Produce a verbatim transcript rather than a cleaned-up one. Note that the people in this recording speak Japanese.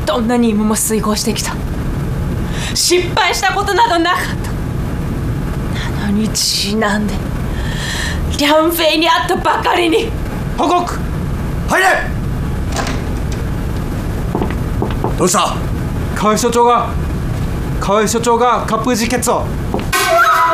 どんな任務も遂行してきた。失敗したことなどなかった。なのにちなんでリャンフェイに会ったばかりに。 報告。入れ。どうした？ 河合所長が河合所長が滑腹自決を。